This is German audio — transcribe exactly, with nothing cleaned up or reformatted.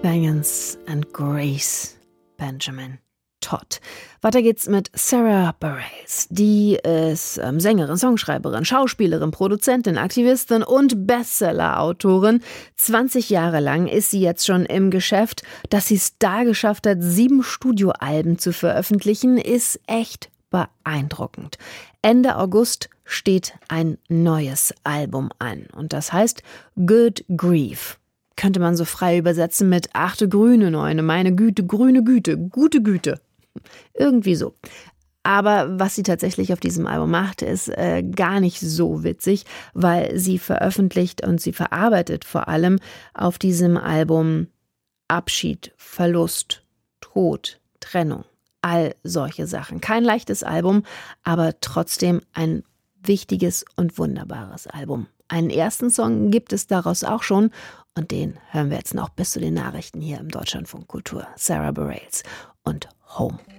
Bangans and Grace Benjamin Todd. Weiter geht's mit Sarah Bareilles. Die ist ähm, Sängerin, Songschreiberin, Schauspielerin, Produzentin, Aktivistin und Bestseller-Autorin. zwanzig Jahre lang ist sie jetzt schon im Geschäft. Dass sie es da geschafft hat, sieben Studioalben zu veröffentlichen, ist echt beeindruckend. Ende August steht ein neues Album an. Und das heißt Good Grief. Könnte man so frei übersetzen mit achte grüne Neune, meine Güte, grüne Güte, gute Güte. Irgendwie so. Aber was sie tatsächlich auf diesem Album macht, ist äh, gar nicht so witzig, weil sie veröffentlicht und sie verarbeitet vor allem auf diesem Album Abschied, Verlust, Tod, Trennung, all solche Sachen. Kein leichtes Album, aber trotzdem ein wichtiges und wunderbares Album. Einen ersten Song gibt es daraus auch schon und den hören wir jetzt noch bis zu den Nachrichten hier im Deutschlandfunk Kultur. Sarah Bareilles und Home.